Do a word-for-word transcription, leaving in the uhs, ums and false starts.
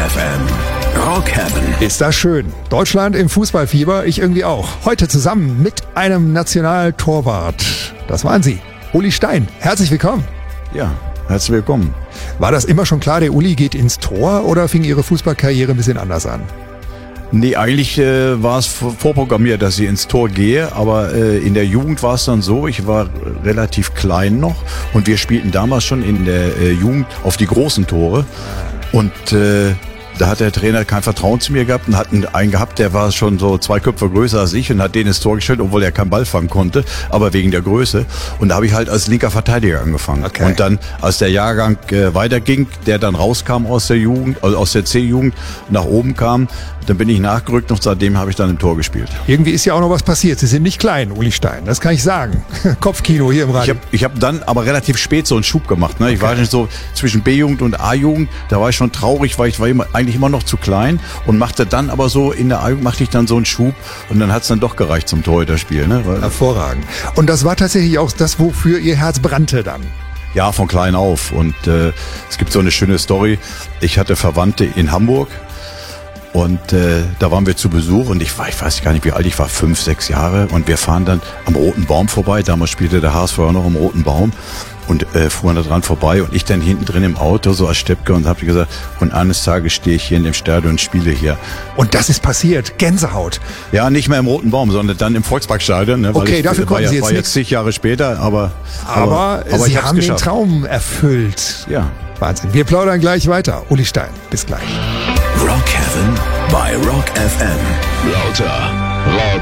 F M. Rock Heaven. Ist das schön. Deutschland im Fußballfieber, ich irgendwie auch. Heute zusammen mit einem Nationaltorwart. Das waren Sie, Uli Stein. Herzlich willkommen. Ja, herzlich willkommen. War das immer schon klar, der Uli geht ins Tor oder fing Ihre Fußballkarriere ein bisschen anders an? Nee, eigentlich äh, war es vorprogrammiert, dass ich ins Tor gehe, aber äh, in der Jugend war es dann so, ich war relativ klein noch und wir spielten damals schon in der äh, Jugend auf die großen Tore und äh, da hat der Trainer kein Vertrauen zu mir gehabt und hat einen gehabt, der war schon so zwei Köpfe größer als ich und hat den ins Tor gestellt, obwohl er keinen Ball fangen konnte, aber wegen der Größe. Und da habe ich halt als linker Verteidiger angefangen. Okay. Und dann, als der Jahrgang äh, weiterging, der dann rauskam aus der Jugend, also aus der C-Jugend, nach oben kam, dann bin ich nachgerückt und seitdem habe ich dann im Tor gespielt. Irgendwie ist ja auch noch was passiert. Sie sind nicht klein, Uli Stein, das kann ich sagen. Kopfkino hier im Ich Radio. habe ich hab dann aber relativ spät so einen Schub gemacht. Ne? Ich war nicht so zwischen B-Jugend und A-Jugend, da war ich schon traurig, weil ich war immer, eigentlich immer noch zu klein und machte dann aber so, in der A-Jugend machte ich dann so einen Schub und dann hat es dann doch gereicht zum Torhüterspiel. Ne? Weil, Hervorragend. Und das war tatsächlich auch das, wofür Ihr Herz brannte dann. ja, von klein auf. Und äh, es gibt so eine schöne Story. Ich hatte Verwandte in Hamburg. Und äh, da waren wir zu Besuch und ich war, ich weiß gar nicht wie alt, ich war fünf, sechs Jahre und wir fahren dann am Roten Baum vorbei. Damals spielte der H S V auch noch am Roten Baum und äh, fuhren da dran vorbei und ich dann hinten drin im Auto so als Steppke und habe gesagt, und eines Tages stehe ich hier in dem Stadion und spiele hier. Und das ist passiert. Gänsehaut. Ja, nicht mehr im Roten Baum, sondern dann im Volksparkstadion. Ne, weil Okay, ich, dafür war konnten ja, Sie jetzt war nichts. jetzt zig Jahre später, aber Aber, aber Sie ich hab's haben geschafft. den Traum erfüllt. Ja. Wahnsinn. Wir plaudern gleich weiter. Uli Stein, bis gleich. Rock Heaven bei Rock F M. Lauter. Rock.